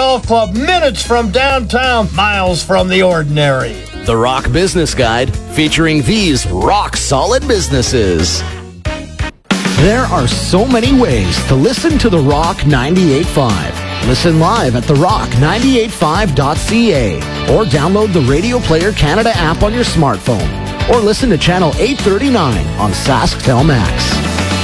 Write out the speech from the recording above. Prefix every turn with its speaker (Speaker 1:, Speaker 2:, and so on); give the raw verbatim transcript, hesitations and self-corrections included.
Speaker 1: Golf Club, minutes from downtown, miles from the ordinary.
Speaker 2: The Rock Business Guide, featuring these rock-solid businesses. There are so many ways to listen to The Rock ninety-eight point five. Listen live at the rock nine eight five dot c a or download the Radio Player Canada app on your smartphone or listen to Channel eight thirty-nine on SaskTel Max.